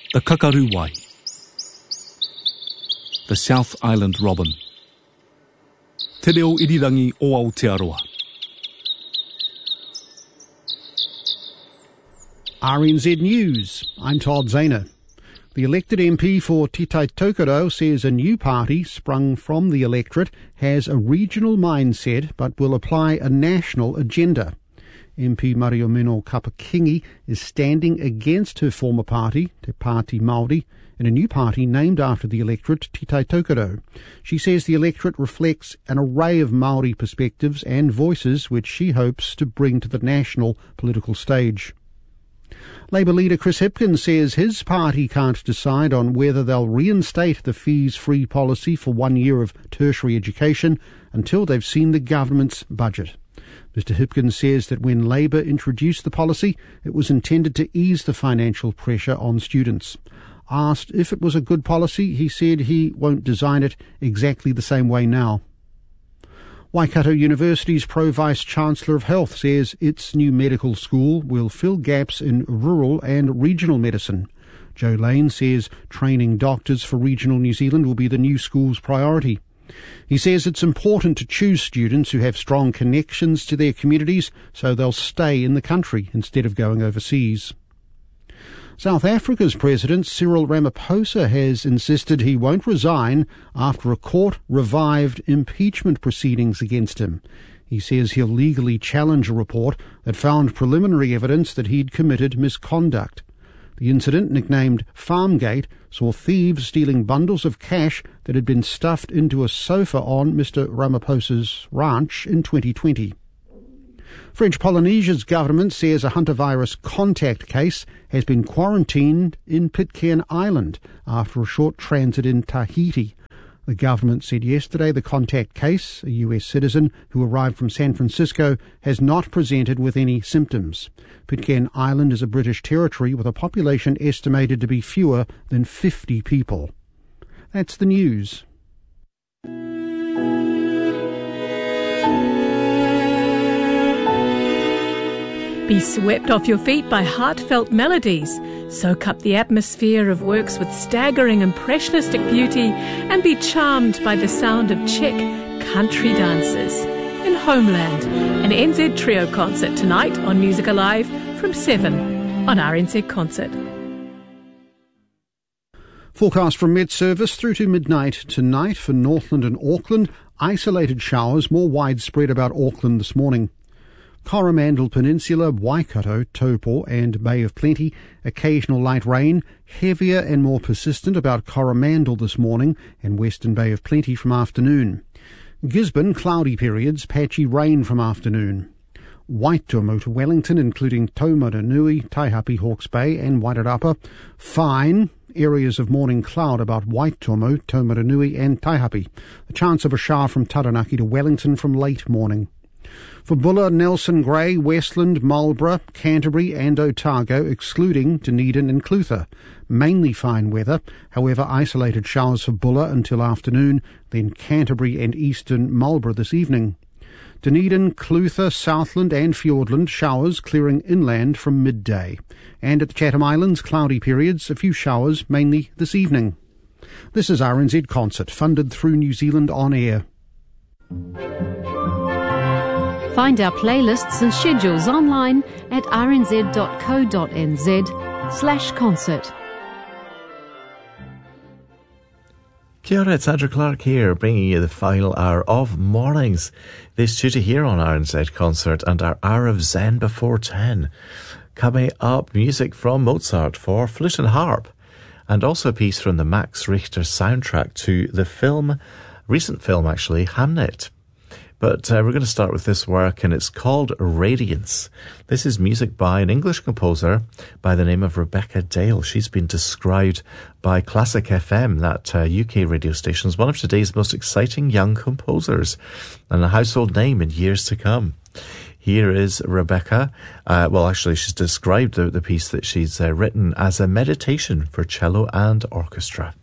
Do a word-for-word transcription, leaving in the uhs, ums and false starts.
The kakaru wai. The South Island robin. Te reo irirangi o Aotearoa. R N Z News, I'm Todd Zahner. The elected M P for Titai Tokoro says a new party sprung from the electorate has a regional mindset but will apply a national agenda. M P Mariomino Kapakingi is standing against her former party, Te Pāti Māori, in a new party named after the electorate, Titai Tokoro. She says the electorate reflects an array of Māori perspectives and voices which she hopes to bring to the national political stage. Labour leader Chris Hipkins says his party can't decide on whether they'll reinstate the fees-free policy for one year of tertiary education until they've seen the government's budget. Mr Hipkins says that when Labour introduced the policy, it was intended to ease the financial pressure on students. Asked if it was a good policy, he said he won't design it exactly the same way now. Waikato University's Pro-Vice-Chancellor of Health says its new medical school will fill gaps in rural and regional medicine. Joe Lane says training doctors for regional New Zealand will be the new school's priority. He says it's important to choose students who have strong connections to their communities so they'll stay in the country instead of going overseas. South Africa's President Cyril Ramaphosa has insisted he won't resign after a court revived impeachment proceedings against him. He says he'll legally challenge a report that found preliminary evidence that he'd committed misconduct. The incident, nicknamed Farmgate, saw thieves stealing bundles of cash that had been stuffed into a sofa on Mister Ramaphosa's ranch in twenty twenty. French Polynesia's government says a hantavirus contact case has been quarantined in Pitcairn Island after a short transit in Tahiti. The government said yesterday the contact case, a U S citizen who arrived from San Francisco, has not presented with any symptoms. Pitcairn Island is a British territory with a population estimated to be fewer than fifty people. That's the news. Be swept off your feet by heartfelt melodies. Soak up the atmosphere of works with staggering impressionistic beauty and be charmed by the sound of Czech country dances. In Homeland, an N Z Trio concert tonight on Music Alive from seven on R N Z Concert. Forecast from Met Service through to midnight tonight for Northland and Auckland. Isolated showers more widespread about Auckland this morning. Coromandel Peninsula, Waikato, Taupo and Bay of Plenty, occasional light rain, heavier and more persistent about Coromandel this morning and Western Bay of Plenty from afternoon. Gisborne, cloudy periods, patchy rain from afternoon. Waitomo to Wellington, including Taumaranui, Taihape, Hawke's Bay and Wairarapa. Fine, areas of morning cloud about Waitomo, Taumaranui and Taihape. The chance of a shower from Taranaki to Wellington from late morning. For Buller, Nelson, Grey, Westland, Marlborough, Canterbury and Otago, excluding Dunedin and Clutha. Mainly fine weather, however isolated showers for Buller until afternoon, then Canterbury and eastern Marlborough this evening. Dunedin, Clutha, Southland and Fiordland, showers clearing inland from midday. And at the Chatham Islands, cloudy periods, a few showers mainly this evening. This is R N Z Concert, funded through New Zealand On Air. Find our playlists and schedules online at rnz.co.nz slash concert. Kia ora, it's Andrew Clark here, bringing you the final hour of mornings. This due to hear on R N Z Concert and our hour of Zen before ten. Coming up, music from Mozart for flute and harp, and also a piece from the Max Richter soundtrack to the film, recent film actually, Hamnet. But uh, we're going to start with this work, and it's called Radiance. This is music by an English composer by the name of Rebecca Dale. She's been described by Classic F M, that uh, U K radio station, as one of today's most exciting young composers and a household name in years to come. Here is Rebecca. Uh, well, actually, she's described the, the piece that she's uh, written as a meditation for cello and orchestra.